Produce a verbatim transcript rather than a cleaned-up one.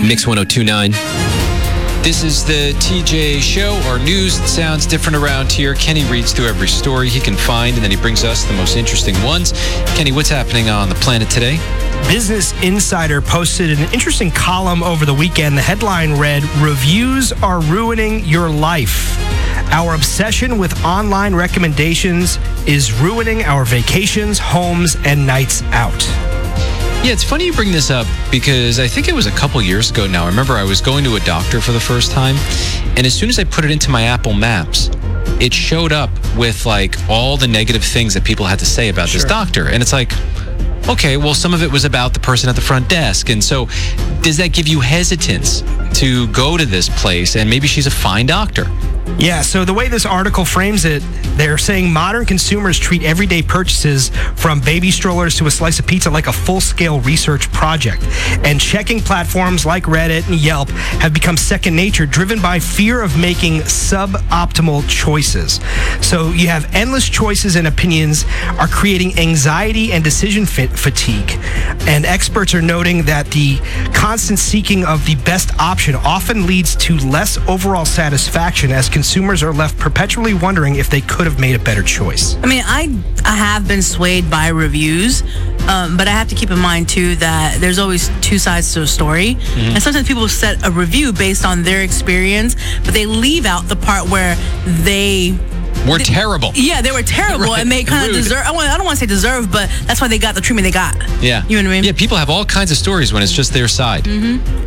Mix one oh two point nine. This is the T J Show, our news that sounds different around here. Kenny reads through every story he can find, and then he brings us the most interesting ones. Kenny, what's happening on the planet today? Business Insider posted an interesting column over the weekend. The headline read, "Reviews are ruining your life. Our obsession with online recommendations is ruining our vacations, homes, and nights out." Yeah, it's funny you bring this up because I think it was a couple years ago now. I remember I was going to a doctor for the first time, and as soon as I put it into my Apple Maps, it showed up with like all the negative things that people had to say about Sure. this doctor. And it's like, okay, well, some of it was about the person at the front desk. And so does that give you hesitance to go to this place? And maybe she's a fine doctor. Yeah, so the way this article frames it, they're saying modern consumers treat everyday purchases from baby strollers to a slice of pizza like a full-scale research project. And checking platforms like Reddit and Yelp have become second nature, driven by fear of making suboptimal choices. So you have endless choices, and opinions are creating anxiety and decision fit fatigue. And experts are noting that the constant seeking of the best option often leads to less overall satisfaction, as consumers are left perpetually wondering if they could have made a better choice. I mean, I, I have been swayed by reviews, um, but I have to keep in mind, too, that there's always two sides to a story. Mm-hmm. And sometimes people set a review based on their experience, but they leave out the part where they... We're they, terrible. Yeah, they were terrible, right. and they kind of Rude. deserve... I, want, I don't want to say deserve, but that's why they got the treatment they got. Yeah. You know what I mean? Yeah, people have all kinds of stories when it's just their side. Mm-hmm.